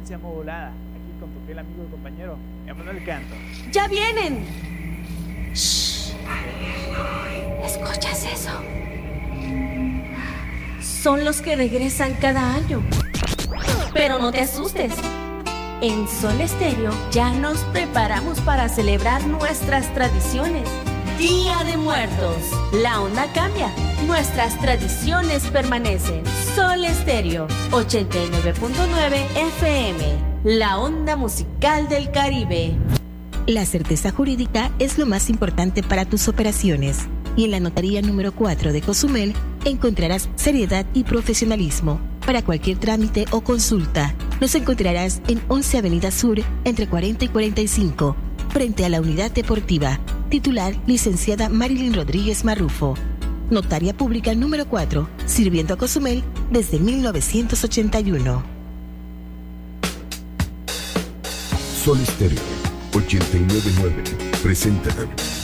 frecuencia modulada, aquí con tu fiel amigo y compañero Emanuel Canto. ¡Ya vienen! ¡Shh! ¿Escuchas eso? Son los que regresan cada año. Pero no te asustes. En Sol Estéreo ya nos preparamos para celebrar nuestras tradiciones. Día de Muertos. La onda cambia. Nuestras tradiciones permanecen. Sol Estéreo 89.9 FM. La onda musical del Caribe. La certeza jurídica es lo más importante para tus operaciones. Y en la notaría número 4 de Cozumel encontrarás seriedad y profesionalismo. Para cualquier trámite o consulta, nos encontrarás en 11 Avenida Sur, entre 40 y 45, frente a la Unidad Deportiva. Titular, licenciada Marilyn Rodríguez Marrufo. Notaria pública número 4, sirviendo a Cozumel desde 1981. Sol Estéreo 89.9 presenta